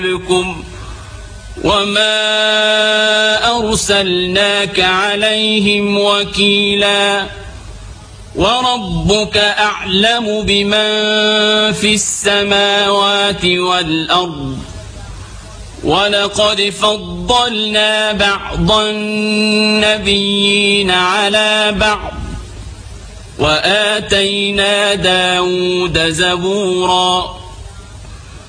بكم وما أرسلناك عليهم وكيلا وربك أعلم بمن في السماوات والأرض ولقد فضلنا بعض النبيين على بعض وآتينا داود زبورا